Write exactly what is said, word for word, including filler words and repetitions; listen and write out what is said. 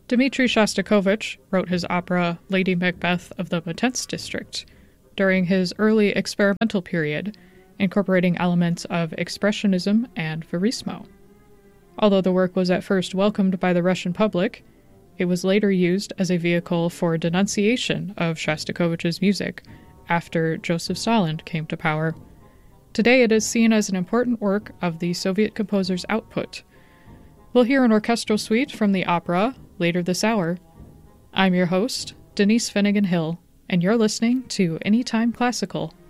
Dmitri Shostakovich wrote his opera Lady Macbeth of the Potenz District during his early experimental period, incorporating elements of expressionism and verismo. Although the work was at first welcomed by the Russian public, it was later used as a vehicle for denunciation of Shostakovich's music after Joseph Stalin came to power. Today it is seen as an important work of the Soviet composer's output. We'll hear an orchestral suite from the opera later this hour. I'm your host, Denise Finnegan Hill, and you're listening to Anytime Classical